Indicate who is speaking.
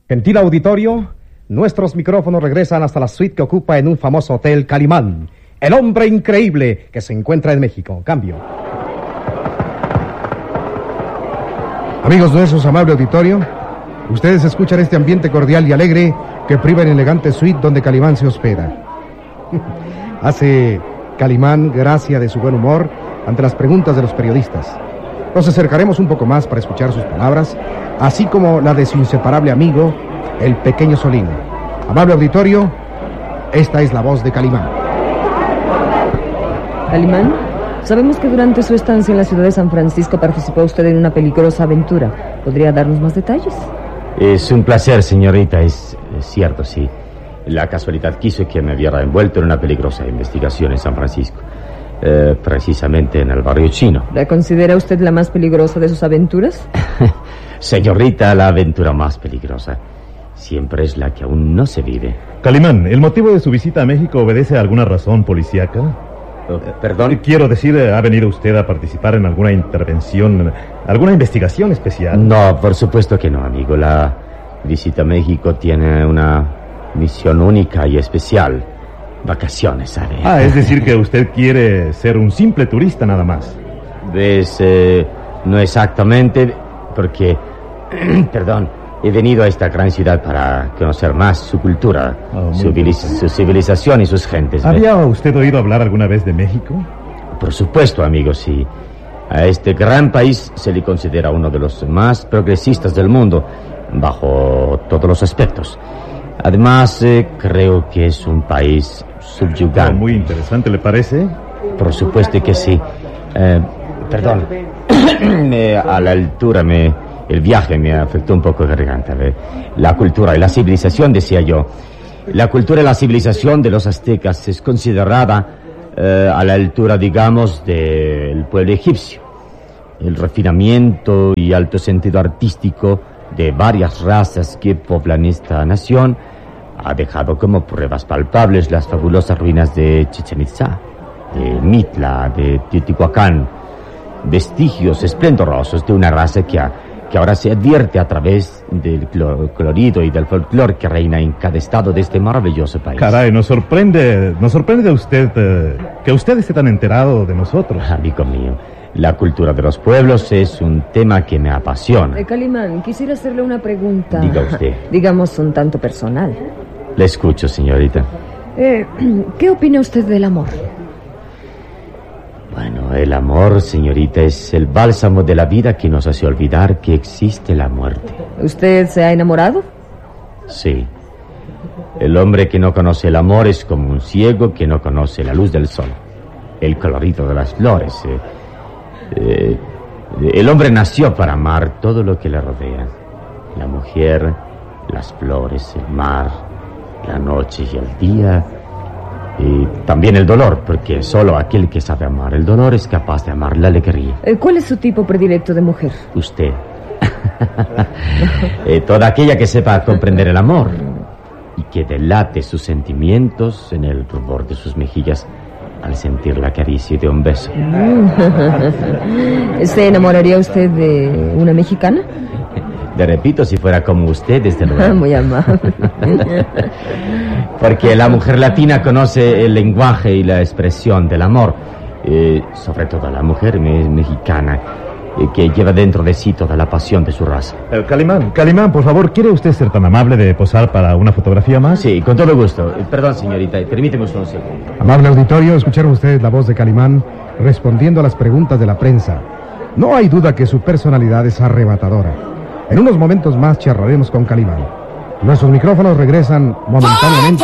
Speaker 1: Gentil auditorio, nuestros micrófonos regresan hasta la suite que ocupa en un famoso hotel Calimán, el hombre increíble que se encuentra en México. Cambio.
Speaker 2: Amigos nuestros, amable auditorio, ustedes escuchan este ambiente cordial y alegre que priva en elegante suite donde Calimán se hospeda. Hace Calimán gracia de su buen humor ante las preguntas de los periodistas. Nos acercaremos un poco más para escuchar sus palabras, así como la de su inseparable amigo, el pequeño Solín. Amable auditorio, esta es la voz de Calimán.
Speaker 3: Calimán, sabemos que durante su estancia en la ciudad de San Francisco participó usted en una peligrosa aventura. ¿Podría darnos más detalles?
Speaker 4: Es un placer, señorita, es cierto, sí. La casualidad quiso que me viera envuelto en una peligrosa investigación en San Francisco. Precisamente en el barrio chino.
Speaker 3: ¿La considera usted la más peligrosa de sus aventuras?
Speaker 4: Señorita, la aventura más peligrosa siempre es la que aún no se vive.
Speaker 5: Calimán, ¿el motivo de su visita a México obedece a alguna razón policíaca?
Speaker 4: ¿Perdón?
Speaker 5: Quiero decir, ¿ha venido usted a participar en alguna intervención, alguna investigación especial?
Speaker 4: No, por supuesto que no, amigo. La visita a México tiene una misión única y especial. Vacaciones, ¿sabe?
Speaker 5: Es decir que usted quiere ser un simple turista nada más.
Speaker 4: No exactamente, porque, perdón, he venido a esta gran ciudad para conocer más su cultura, su civilización y sus gentes.
Speaker 5: ¿Había usted oído hablar alguna vez de México?
Speaker 4: Por supuesto, amigo, sí. A este gran país se le considera uno de los más progresistas del mundo, bajo todos los aspectos. Además, creo que es un país subyugante.
Speaker 5: Muy interesante, ¿le parece?
Speaker 4: Por supuesto que sí. Perdón. A la altura el viaje me afectó un poco la garganta. La cultura y la civilización, decía yo. La cultura y la civilización de los aztecas es considerada a la altura, digamos, del pueblo egipcio. El refinamiento y alto sentido artístico de varias razas que poblan esta nación ha dejado como pruebas palpables las fabulosas ruinas de Chichén Itzá, de Mitla, de Teotihuacán, vestigios esplendorosos de una raza que ahora se advierte a través del colorido y del folclore que reina en cada estado de este maravilloso país.
Speaker 5: Caray, nos sorprende de usted que usted esté tan enterado de nosotros.
Speaker 4: Amigo mío, la cultura de los pueblos es un tema que me apasiona.
Speaker 3: Calimán, quisiera hacerle una pregunta.
Speaker 4: Diga usted.
Speaker 3: Digamos un tanto personal.
Speaker 4: Le escucho, señorita.
Speaker 3: ¿Qué opina usted del amor?
Speaker 4: Bueno, el amor, señorita, es el bálsamo de la vida que nos hace olvidar que existe la muerte.
Speaker 3: ¿Usted se ha enamorado?
Speaker 4: Sí. El hombre que no conoce el amor es como un ciego que no conoce la luz del sol, el colorido de las flores. El hombre nació para amar todo lo que le rodea. La mujer, las flores, el mar, la noche y el día. Y también el dolor, porque solo aquel que sabe amar el dolor es capaz de amar la alegría.
Speaker 3: ¿Cuál es su tipo predilecto de mujer?
Speaker 4: Usted. Toda aquella que sepa comprender el amor y que delate sus sentimientos en el rubor de sus mejillas al sentir la caricia de un beso.
Speaker 3: ¿Se enamoraría usted de una mexicana?
Speaker 4: Le repito, si fuera como usted, desde luego.
Speaker 3: Muy amable.
Speaker 4: Porque la mujer latina conoce el lenguaje y la expresión del amor. Sobre todo la mujer mexicana, que lleva dentro de sí toda la pasión de su raza.
Speaker 5: Calimán, por favor, ¿quiere usted ser tan amable de posar para una fotografía más?
Speaker 4: Sí, con todo gusto. Perdón, señorita, permíteme un segundo.
Speaker 2: Amable auditorio, escucharon ustedes la voz de Calimán respondiendo a las preguntas de la prensa. No hay duda que su personalidad es arrebatadora. En unos momentos más charlaremos con Calimán. Nuestros micrófonos regresan momentáneamente.